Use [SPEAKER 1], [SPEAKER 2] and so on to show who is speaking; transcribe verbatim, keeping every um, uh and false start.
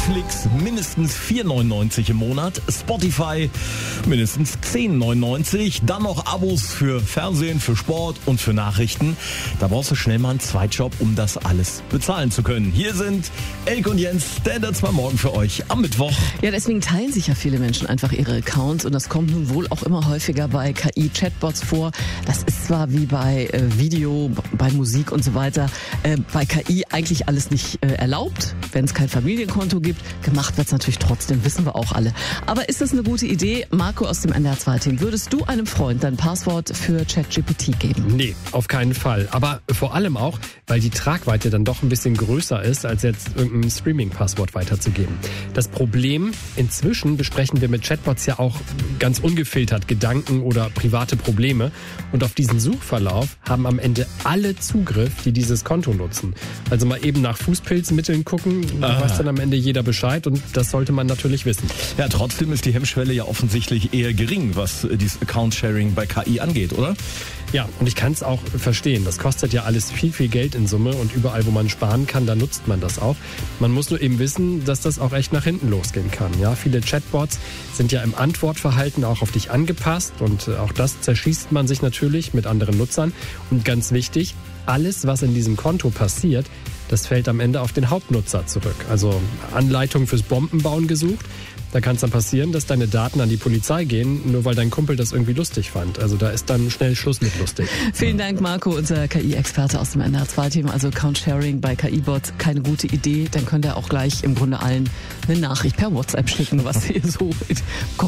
[SPEAKER 1] Netflix mindestens vier neunundneunzig im Monat, Spotify mindestens zehn neunundneunzig, dann noch Abos für Fernsehen, für Sport und für Nachrichten. Da brauchst du schnell mal einen Zweitjob, um das alles bezahlen zu können. Hier sind Elke und Jens, Standards mal morgen für euch am Mittwoch.
[SPEAKER 2] Ja, deswegen teilen sich ja viele Menschen einfach ihre Accounts und das kommt nun wohl auch immer häufiger bei K I-Chatbots vor. Das ist zwar wie bei äh, Video, bei Musik und so weiter, äh, bei K I eigentlich alles nicht äh, erlaubt, wenn es kein Familienkonto gibt. Gemacht wird es natürlich trotzdem, wissen wir auch alle. Aber ist das eine gute Idee? Marco aus dem N D R zwei Team, würdest du einem Freund dein Passwort für ChatGPT geben?
[SPEAKER 3] Nee, auf keinen Fall. Aber vor allem auch, weil die Tragweite dann doch ein bisschen größer ist, als jetzt irgendein Streaming-Passwort weiterzugeben. Das Problem, inzwischen besprechen wir mit Chatbots ja auch ganz ungefiltert Gedanken oder private Probleme. Und auf diesen Suchverlauf haben am Ende alle Zugriff, die dieses Konto nutzen. Also mal eben nach Fußpilzmitteln gucken, da weiß dann am Ende jeder Bescheid und das sollte man natürlich wissen.
[SPEAKER 1] Ja, trotzdem ist die Hemmschwelle ja offensichtlich eher gering, was dieses Account-Sharing bei K I angeht, oder?
[SPEAKER 3] Ja, und ich kann es auch verstehen. Das kostet ja alles viel, viel Geld in Summe und überall, wo man sparen kann, da nutzt man das auch. Man muss nur eben wissen, dass das auch echt nach hinten losgehen kann. Ja, viele Chatbots sind ja im Antwortverhalten auch auf dich angepasst und auch das zerschießt man sich natürlich mit anderen Nutzern. Und ganz wichtig, alles, was in diesem Konto passiert, das fällt am Ende auf den Hauptnutzer zurück. Also Anleitung fürs Bombenbauen gesucht. Da kann es dann passieren, dass deine Daten an die Polizei gehen, nur weil dein Kumpel das irgendwie lustig fand. Also da ist dann schnell Schluss mit lustig.
[SPEAKER 2] Vielen Dank, Marco, unser K I-Experte aus dem N D R zwei Team. Also Account-Sharing bei K I-Bots, keine gute Idee. Dann könnt ihr auch gleich im Grunde allen eine Nachricht per WhatsApp schicken, was ihr so